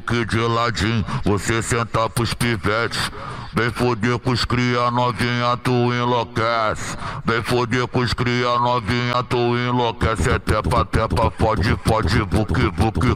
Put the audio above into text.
buque de ladinho, você senta pros pivetes. Vem foder com os cria novinha, tu enlouquece. Vem foder com os cria novinha, tu enlouquece. É tepa, tepa, fode, fode, buque, buque.